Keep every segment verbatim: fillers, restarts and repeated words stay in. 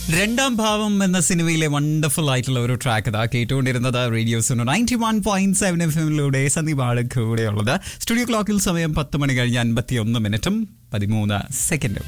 രണ്ടാം ഭാവം എന്ന സിനിമയിലെ വണ്ടർഫുൾ ആയിട്ടുള്ള ഒരു ട്രാക്ക് ഇതാ കേട്ടുകൊണ്ടിരുന്നത് radio Suno ninety one point seven F എമ്മിലൂടെ സന്ദീപാണ് കൂടെയുള്ളത്. സ്റ്റുഡിയോ ക്ലോക്കിൽ സമയം പത്ത് മണി കഴിഞ്ഞ് അൻപത്തി ഒന്ന് മിനിറ്റും പതിമൂന്ന് സെക്കൻഡും.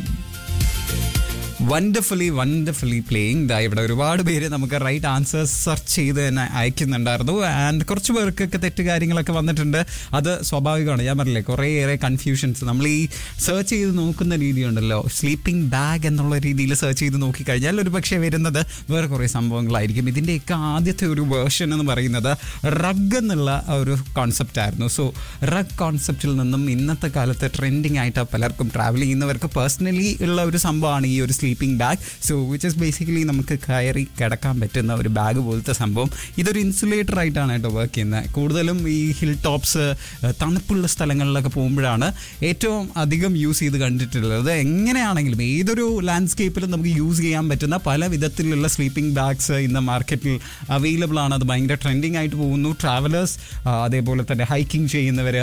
Wonderfully wonderfully playing. ദാ ഇവിടെ ഒരുപാട് പേര് നമുക്ക് റൈറ്റ് ആൻസേഴ്സ് സെർച്ച് ചെയ്ത് തന്നെ അയക്കുന്നുണ്ടായിരുന്നു. ആൻഡ് കുറച്ച് പേർക്കൊക്കെ തെറ്റ് കാര്യങ്ങളൊക്കെ വന്നിട്ടുണ്ട്. അത് സ്വാഭാവികമാണ്. ഞാൻ പറഞ്ഞില്ലേ, കുറേയേറെ കൺഫ്യൂഷൻസ്. നമ്മൾ ഈ സെർച്ച് ചെയ്ത് നോക്കുന്ന രീതിയുണ്ടല്ലോ, സ്ലീപ്പിംഗ് ബാഗ് എന്നുള്ള രീതിയിൽ സെർച്ച് ചെയ്ത് നോക്കിക്കഴിഞ്ഞാൽ ഒരു പക്ഷേ വരുന്നത് വേറെ കുറേ സംഭവങ്ങളായിരിക്കും. ഇതിൻ്റെയൊക്കെ ആദ്യത്തെ ഒരു വേർഷൻ എന്ന് പറയുന്നത് റഗ് എന്നുള്ള ഒരു കോൺസെപ്റ്റ് ആയിരുന്നു. സോ റഗ് കോൺസെപ്റ്റിൽ നിന്നും ഇന്നത്തെ കാലത്ത് ട്രെൻഡിങ് ആയിട്ട് പലർക്കും ട്രാവൽ ചെയ്യുന്നവർക്ക് പേഴ്സണലി ഉള്ള ഒരു സംഭവമാണ് ഈ ഒരു sleeping bag. So which is basically നമുക്ക് കയറി കിടക്കാൻ പറ്റുന്ന ഒരു ബാഗ് പോലത്തെ സംഭവം. ഇതൊരു ഇൻസുലേറ്റർ ആയിട്ടാണ് കേട്ടോ വർക്ക് ചെയ്യുന്നത്. കൂടുതലും ഈ ഹിൽ ടോപ്സ്, തണുപ്പുള്ള സ്ഥലങ്ങളിലൊക്കെ പോകുമ്പോഴാണ് ഏറ്റവും അധികം യൂസ് ചെയ്ത് കണ്ടിട്ടുള്ളത്. എങ്ങനെയാണെങ്കിലും ഏതൊരു ലാൻഡ്സ്കേപ്പിലും നമുക്ക് യൂസ് ചെയ്യാൻ പറ്റുന്ന പല വിധത്തിലുള്ള സ്ലീപ്പിംഗ് ബാഗ്സ് ഇന്ന് മാർക്കറ്റിൽ അവൈലബിൾ ആണ്. അത് ഭയങ്കര ട്രെൻഡിങ് ആയിട്ട് പോകുന്നു. ട്രാവലേഴ്സ്, അതേപോലെ തന്നെ ഹൈക്കിംഗ് ചെയ്യുന്നവർ,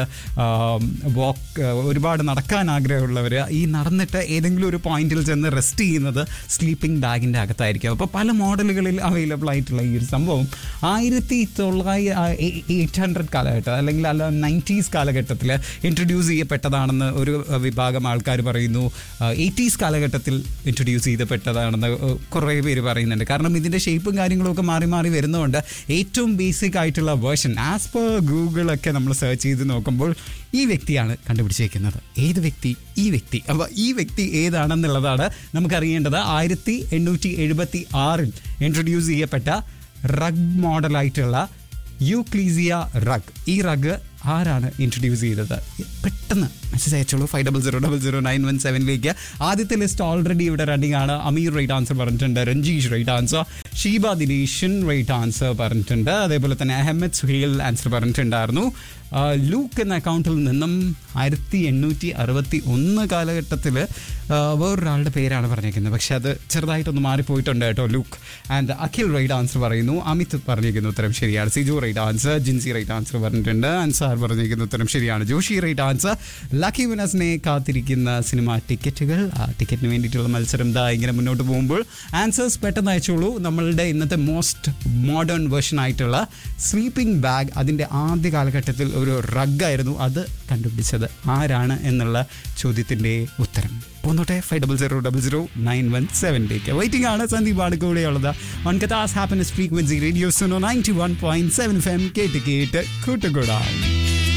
വാക്ക് ഒരുപാട് നടക്കാൻ ആഗ്രഹമുള്ളവർ, ഈ നടന്നിട്ട് ഏതെങ്കിലും ഒരു പോയിന്റിൽ ചെന്ന് റെസ്റ്റ് ചെയ്യുന്നത് സ്ലീപ്പിംഗ് ബാഗിൻ്റെ അകത്തായിരിക്കും. അപ്പോൾ പല മോഡലുകളിൽ അവൈലബിൾ ആയിട്ടുള്ള ഈ ഒരു സംഭവം ആയിരത്തി തൊള്ളായിരം എയ്റ്റ് ഹൺഡ്രഡ് കാലഘട്ടം അല്ലെങ്കിൽ അല്ല നയൻറ്റീസ് കാലഘട്ടത്തിൽ ഇൻട്രൊഡ്യൂസ് ചെയ്യപ്പെട്ടതാണെന്ന് ഒരു വിഭാഗം ആൾക്കാർ പറയുന്നു. എയ്റ്റീസ് കാലഘട്ടത്തിൽ ഇൻട്രൊഡ്യൂസ് ചെയ്യപ്പെട്ടതാണെന്ന് കുറേ പേര് പറയുന്നുണ്ട്. കാരണം ഇതിൻ്റെ ഷേപ്പും കാര്യങ്ങളൊക്കെ മാറി മാറി വരുന്നതുകൊണ്ട് ഏറ്റവും ബേസിക് ആയിട്ടുള്ള വേർഷൻ ആസ് പെർ ഗൂഗിളൊക്കെ നമ്മൾ സെർച്ച് ചെയ്ത് നോക്കുമ്പോൾ ഈ വ്യക്തിയാണ് കണ്ടുപിടിച്ചേക്കുന്നത്. ഏത് വ്യക്തി? ഈ വ്യക്തി. അപ്പോൾ ഈ വ്യക്തി ഏതാണെന്നുള്ളതാണ് നമുക്കറിയേണ്ടത്. ആയിരത്തി എണ്ണൂറ്റി എഴുപത്തി ആറിൽ ഇൻട്രൊഡ്യൂസ് ചെയ്യപ്പെട്ട റഗ് മോഡലായിട്ടുള്ള യൂക്ലീസിയ റഗ്. ഈ റഗ് ആരാണ് ഇൻട്രൊഡ്യൂസ് ചെയ്തത്? പെട്ടെന്ന് മെസ്സേജ് അയച്ചോളൂ five double zero double zero nine one സെവനിലേക്ക്. ആദ്യത്തെ ലിസ്റ്റ് ഓൾറെഡി ഇവിടെ റണ്ണിങ് ആണ്. അമീർ റൈറ്റ് ആൻസർ പറഞ്ഞിട്ടുണ്ട്. Ranjeesh right answer. Sheeba Dineshan right answer പറഞ്ഞിട്ടുണ്ട്. അതേപോലെ തന്നെ അഹമ്മദ് സുഹേൽ ആൻസർ പറഞ്ഞിട്ടുണ്ടായിരുന്നു. ലൂക്ക് എന്ന അക്കൗണ്ടിൽ നിന്നും ആയിരത്തി എണ്ണൂറ്റി അറുപത്തി ഒന്ന് കാലഘട്ടത്തിൽ വേറൊരാളുടെ പേരാണ് പറഞ്ഞിരിക്കുന്നത്. പക്ഷെ അത് ചെറുതായിട്ടൊന്ന് മാറിപ്പോയിട്ടുണ്ട് കേട്ടോ. Luke. And Akhil right answer പറയുന്നു. അമിത് പറഞ്ഞിരിക്കുന്ന ഉത്തരം ശരിയാണ്. Siju right answer. Jincy right answer പറഞ്ഞിട്ടുണ്ട്. അൻസാർ പറഞ്ഞിരിക്കുന്ന ഉത്തരം ശരിയാണ്. Joshi right answer. ലക്കി വിനസിനെ കാത്തിരിക്കുന്ന സിനിമ ടിക്കറ്റുകൾ. ആ ടിക്കറ്റിന് വേണ്ടിയിട്ടുള്ള മത്സരം ദാ ഇങ്ങനെ മുന്നോട്ട് പോകുമ്പോൾ ആൻസേഴ്സ് പെട്ടെന്ന് അയച്ചോളൂ. നമ്മളുടെ ഇന്നത്തെ മോസ്റ്റ് മോഡേൺ വേർഷൻ ആയിട്ടുള്ള സ്ലീപ്പിംഗ് ബാഗ്, അതിൻ്റെ ആദ്യ കാലഘട്ടത്തിൽ ഒരു റഗ്ഗായിരുന്നു. അത് കണ്ടുപിടിച്ചത് ആരാണ് എന്നുള്ള ചോദ്യത്തിൻ്റെ ഉത്തരം പോന്നോട്ടെ five double zero double zero nine one സെവനിലേക്ക്. Waiting ആണ്. സന്ദീപാണ് കൂടെയുള്ളത്. On കഥാസ് happiness frequency radio Suno ninety one point seven F M. കേട്ട് കേട്ട് കൂട്ടുകൂടാം.